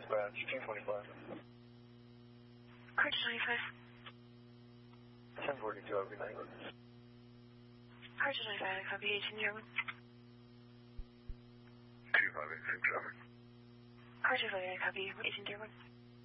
dispatch, 225. Car 225. 1042, every night. Car 225, copy 1801. 258, same traffic. Car 258, copy 1801.